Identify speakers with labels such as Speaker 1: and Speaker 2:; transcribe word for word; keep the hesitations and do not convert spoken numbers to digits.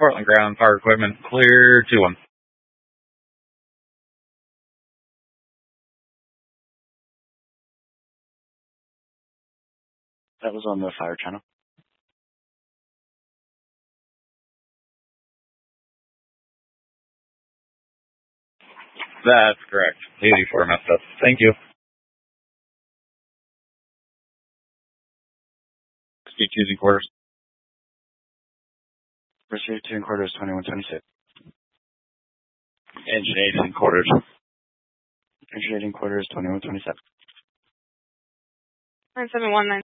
Speaker 1: Portland ground, power equipment, clear two one.
Speaker 2: That was on the fire channel.
Speaker 1: That's correct. eighty-four messed up. Thank you. Speak using quarters.
Speaker 2: Pursuit two and quarters, twenty-one twenty-six.
Speaker 1: Engine eight and quarters.
Speaker 2: Engine eight and quarters, twenty-one twenty-seven.
Speaker 3: nine seven one nine.